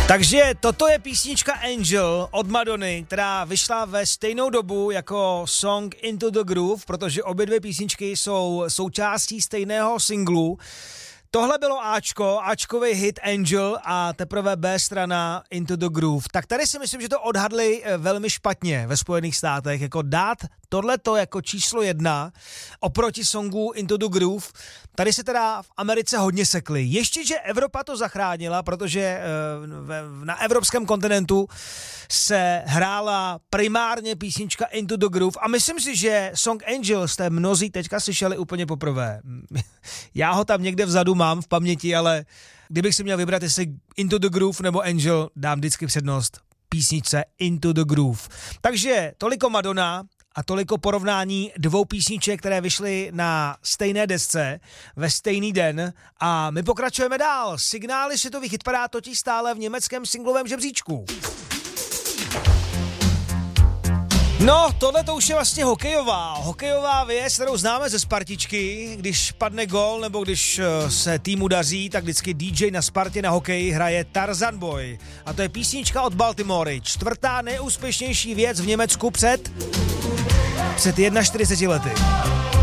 Takže toto je písnička Angel od Madony, která vyšla ve stejnou dobu jako song Into the Groove, protože obě dvě písničky jsou součástí stejného singlu. Tohle bylo Ačkový hit Angel a teprve B strana Into the Groove. Tak tady si myslím, že to odhadli velmi špatně ve Spojených státech, jako dát tohleto jako číslo 1 oproti songu Into the Groove. Tady se teda v Americe hodně sekli. Ještě, že Evropa to zachránila, protože na evropském kontinentu se hrála primárně písnička Into the Groove a myslím si, že song Angel jste mnozí teďka slyšeli úplně poprvé. Já ho tam někde vzadu mám v paměti, ale kdybych si měl vybrat, jestli Into the Groove nebo Angel, dám vždycky přednost písničce Into the Groove. Takže toliko Madonna a toliko porovnání dvou písniček, které vyšly na stejné desce ve stejný den a my pokračujeme dál. Signály světových hitparád totiž stále v německém singlovém žebříčku. No, tohle to už je vlastně hokejová věc, kterou známe ze Spartičky. Když padne gól nebo když se týmu daří, tak vždycky DJ na Spartě na hokeji hraje Tarzan Boy. A to je písnička od Baltimore, čtvrtá nejúspěšnější věc v Německu před 41 lety.